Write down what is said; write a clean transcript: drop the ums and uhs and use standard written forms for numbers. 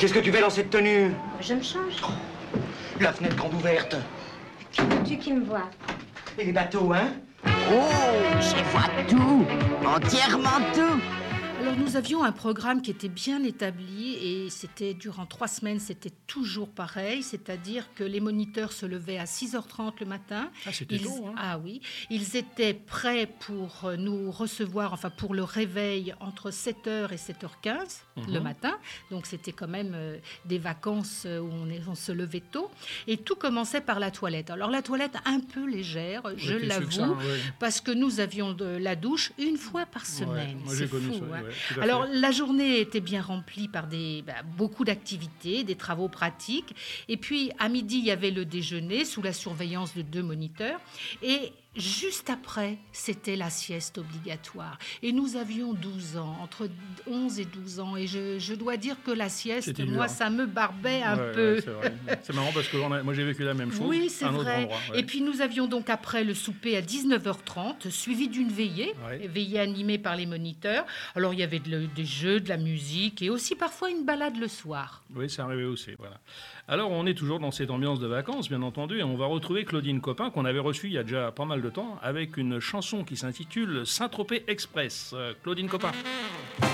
qu'est-ce que tu fais dans cette tenue? Je me change. La fenêtre grande ouverte. Qui veux-tu qui me voit? Et les bateaux, hein? Oh, je vois tout, entièrement tout. Alors nous avions un programme qui était bien établi et c'était durant 3 semaines, c'était toujours pareil, c'est-à-dire que les moniteurs se levaient à 6h30 le matin. Ah, c'était tôt, hein. Ah oui, ils étaient prêts pour nous recevoir, enfin pour le réveil entre 7h et 7h15 le matin. Donc c'était quand même des vacances où on se levait tôt. Et tout commençait par la toilette. Alors la toilette un peu légère, je l'avoue, parce que nous avions de la douche une fois par semaine. Moi, j'ai c'est connu fou, ça, hein. ouais. Alors, la journée était bien remplie par beaucoup d'activités, des travaux pratiques. Et puis, à midi, il y avait le déjeuner sous la surveillance de 2 moniteurs. Et juste après, c'était la sieste obligatoire. Et nous avions 12 ans, entre 11 et 12 ans. Et je dois dire que la sieste, C'était moi, dur. ça me barbait un Ouais, peu. ouais, c'est vrai. C'est marrant parce que moi, j'ai vécu la même chose. Oui, c'est à un autre vrai. endroit, ouais. Et puis nous avions donc après le souper à 19h30, suivi d'une veillée, veillée animée par les moniteurs. Alors il y avait des jeux, de la musique et aussi parfois une balade le soir. Oui, ça arrivait aussi, voilà. Alors on est toujours dans cette ambiance de vacances, bien entendu, et on va retrouver Claudine Copin, qu'on avait reçue il y a déjà pas mal de temps, avec une chanson qui s'intitule Saint-Tropez Express. Claudine Copin.